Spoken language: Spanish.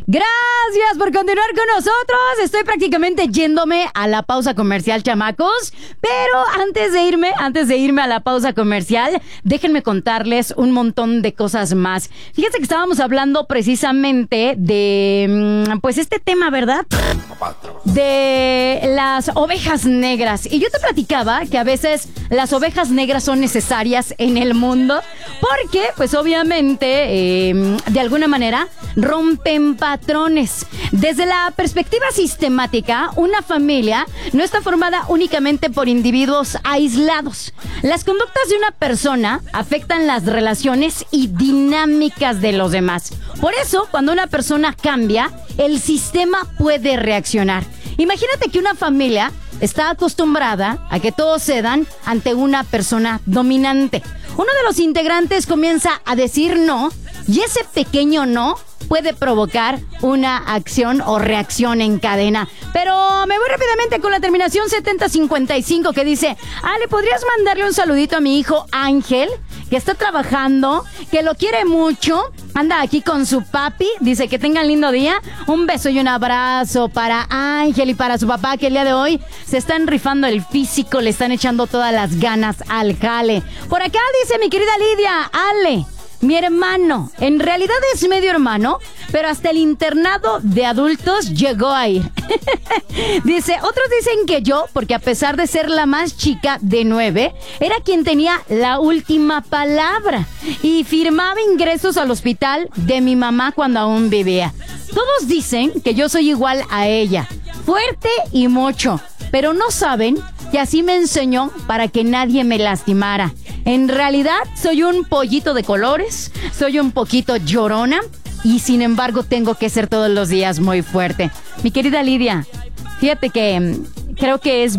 Gracias por continuar con nosotros. Estoy prácticamente yéndome a la pausa comercial, chamacos. Pero antes de irme a la pausa comercial, déjenme contarles un montón de cosas más. Fíjense que estábamos hablando precisamente de, pues este tema, ¿verdad? De las ovejas negras. Y yo te platicaba que a veces las ovejas negras son necesarias en el mundo porque, pues obviamente, de alguna manera, rompen patrones. Desde la perspectiva sistemática, una familia no está formada únicamente por individuos aislados. Las conductas de una persona afectan las relaciones y dinámicas de los demás. Por eso, cuando una persona cambia, el sistema puede reaccionar. Imagínate que una familia está acostumbrada a que todos cedan ante una persona dominante. Uno de los integrantes comienza a decir no, y ese pequeño no puede provocar una acción o reacción en cadena. Pero me voy rápidamente con la terminación 7055 que dice: Ale, ¿podrías mandarle un saludito a mi hijo Ángel, que está trabajando, que lo quiere mucho, anda aquí con su papi? Dice que tengan lindo día. Un beso y un abrazo para Ángel y para su papá, que el día de hoy se están rifando el físico, le están echando todas las ganas al jale. Por acá dice mi querida Lidia: Ale, mi hermano, en realidad es medio hermano, pero hasta el internado de adultos llegó a ir. Dice, otros dicen que yo, porque a pesar de ser la más chica de 9, era quien tenía la última palabra y firmaba ingresos al hospital de mi mamá cuando aún vivía. Todos dicen que yo soy igual a ella, fuerte y mocho, pero no saben que así me enseñó para que nadie me lastimara. En realidad, soy un pollito de colores, soy un poquito llorona y sin embargo tengo que ser todos los días muy fuerte. Mi querida Lidia, fíjate que creo que es